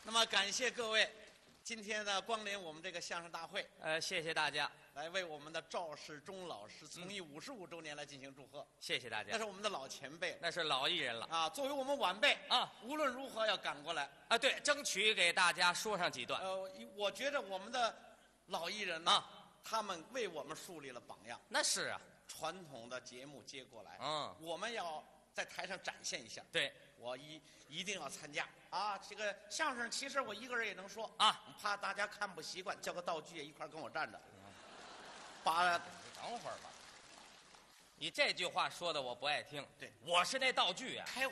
那么感谢各位今天呢光临我们这个相声大会， 谢谢大家， 来为我们的赵世忠老师从艺55周年来进行祝贺。 谢谢大家。 那是我们的老前辈了， 那是老艺人了啊，作为我们晚辈啊， 无论如何要赶过来啊。对，争取给大家说上几段。 我觉得我们的老艺人呢，他们为我们树立了榜样。 那是啊， 传统的节目接过来，我们要在台上展现一下。 对， 我一定要参加啊！这个相声其实我一个人也能说啊， 怕大家看不习惯，叫个道具也一块跟我站着。 等会儿吧，你这句话说的我不爱听。 对， 我是那道具啊。 开